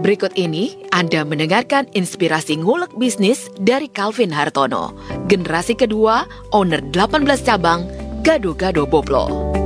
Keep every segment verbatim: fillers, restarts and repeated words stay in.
Berikut ini Anda mendengarkan inspirasi ngulek bisnis dari Calvin Hartono, generasi kedua, owner delapan belas cabang, Gado-Gado Boplo.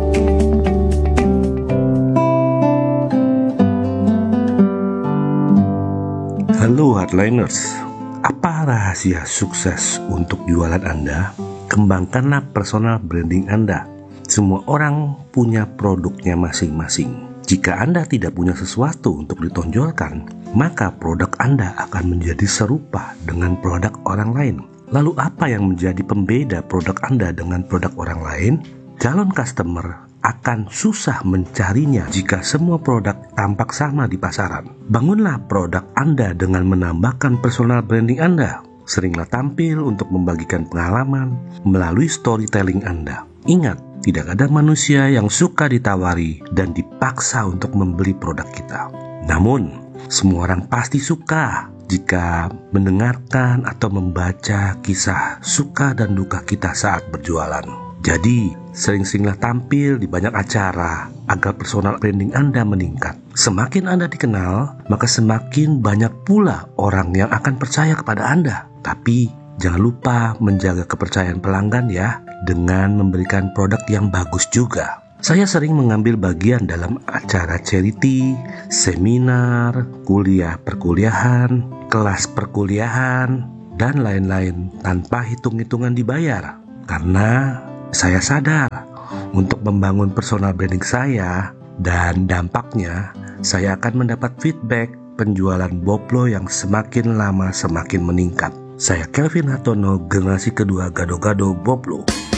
Halo Hardliners, apa rahasia sukses untuk jualan Anda? Kembangkanlah personal branding Anda. Semua orang punya produknya masing-masing. Jika Anda tidak punya sesuatu untuk ditonjolkan, maka produk Anda akan menjadi serupa dengan produk orang lain. Lalu apa yang menjadi pembeda produk Anda dengan produk orang lain? Calon customer akan susah mencarinya jika semua produk tampak sama di pasaran. Bangunlah produk Anda dengan menambahkan personal branding Anda. Seringlah tampil untuk membagikan pengalaman melalui storytelling Anda. Ingat, tidak ada manusia yang suka ditawari dan dipaksa untuk membeli produk kita. Namun, semua orang pasti suka jika mendengarkan atau membaca kisah suka dan duka kita saat berjualan. Jadi, sering-seringlah tampil di banyak acara agar personal branding Anda meningkat. Semakin Anda dikenal, maka semakin banyak pula orang yang akan percaya kepada Anda. Tapi, jangan lupa menjaga kepercayaan pelanggan ya, dengan memberikan produk yang bagus juga. Saya sering mengambil bagian dalam acara charity, seminar, kuliah perkuliahan, kelas perkuliahan, dan lain-lain tanpa hitung-hitungan dibayar. Karena saya sadar untuk membangun personal branding saya dan dampaknya, saya akan mendapat feedback penjualan Boplo yang semakin lama semakin meningkat. Saya Calvin Hartono, generasi kedua Gado-Gado Boplo.